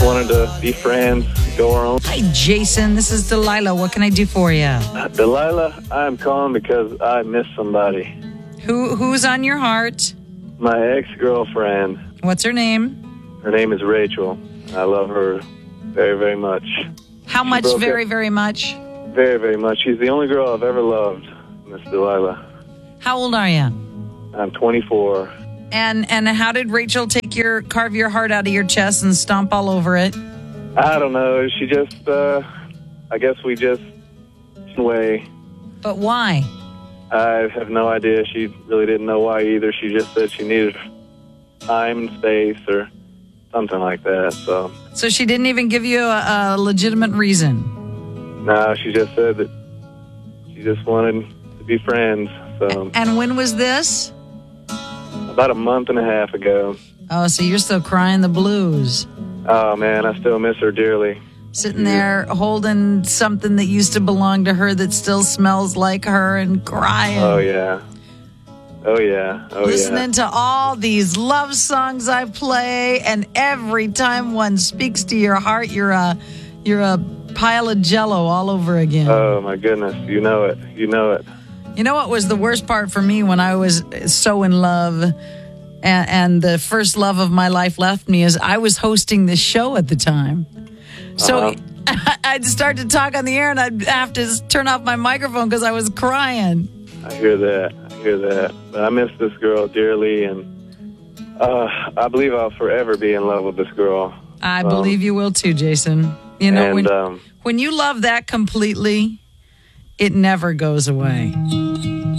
wanted to be friends, go our own. Hi, Jason. This is Delilah. What can I do for you? Delilah, I'm calling because I miss somebody. Who's on your heart? My ex-girlfriend. What's her name? Her name is Rachel. I love her very, very much. How much? Very, very much? Very, very much. She's the only girl I've ever loved, Miss Delilah. How old are you? I'm 24. And how did Rachel carve your heart out of your chest and stomp all over it? I don't know. She just, I guess we just way. But why? I have no idea. She really didn't know why either. She just said she needed time and space or something like that. So she didn't even give you a legitimate reason? No, she just said that she just wanted to be friends. So. And when was this? About a month and a half ago. Oh, so you're still crying the blues. Oh, man, I still miss her dearly. Sitting there holding something that used to belong to her that still smells like her and crying. Oh, yeah. Oh, yeah. Oh, Listening to all these love songs I play, and every time one speaks to your heart, you're a pile of Jell-O all over again. Oh, my goodness. You know it. You know it. You know what was the worst part for me when I was so in love and the first love of my life left me is I was hosting this show at the time. So I'd start to talk on the air and I'd have to turn off my microphone because I was crying. I hear that. But I miss this girl dearly, and I believe I'll forever be in love with this girl. I believe you will too, Jason. You know, when you love that completely, it never goes away.